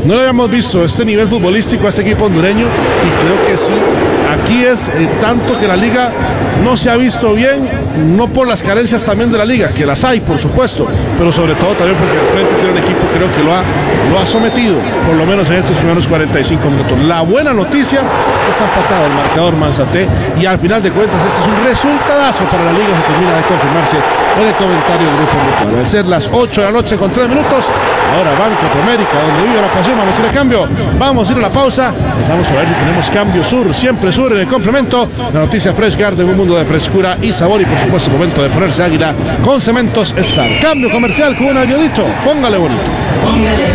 No lo habíamos visto, este nivel futbolístico a este equipo hondureño, y creo que sí. Aquí es tanto que la liga no se ha visto bien, no por las carencias también de la liga, que las hay, por supuesto, pero sobre todo también porque el frente tiene un equipo, creo que lo ha sometido, por lo menos en estos primeros 45 minutos. La buena noticia es que está empatado el marcador Manzate, y al final de cuentas este es un resultadazo para la liga, que termina de confirmarse en el comentario del Grupo Mutual. Al ser las 8 de la noche con 3 minutos, ahora Banco de América, donde vive la pasión, vamos a ir a cambio, vamos a ir a la pausa, empezamos por ver si tenemos cambio sur, siempre sur en el complemento, la noticia Fresh Garden, un mundo de frescura y sabor, y por supuesto el momento de ponerse águila con Cementos Star. Cambio comercial con un ayudito, póngale bonito.